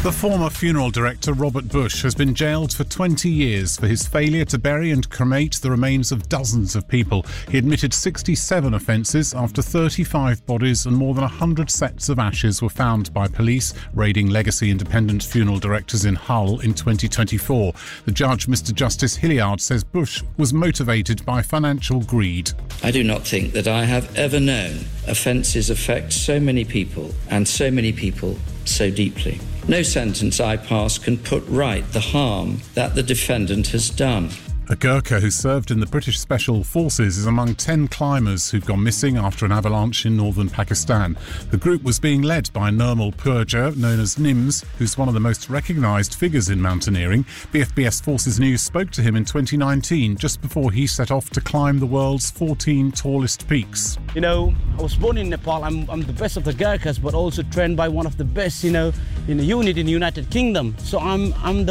The former funeral director Robert Bush has been jailed for 20 years for his failure to bury and cremate the remains of dozens of people. He admitted 67 offences after 35 bodies and more than 100 sets of ashes were found by police raiding Legacy Independent Funeral Directors in Hull in 2024. The judge, Mr Justice Hilliard, says Bush was motivated by financial greed. I do not think that I have ever known offences affect so many people and so many people so deeply. No sentence I pass can put right the harm that the defendant has done. A Gurkha who served in the British Special Forces is among 10 climbers who've gone missing after an avalanche in northern Pakistan. The group was being led by Nirmal Purja, known as Nims, who's one of the most recognised figures in mountaineering. BFBS Forces News spoke to him in 2019, just before he set off to climb the world's 14 tallest peaks. You know, I was born in Nepal. I'm the best of the Gurkhas, but also trained by one of the best, in the unit in the United Kingdom. So I'm the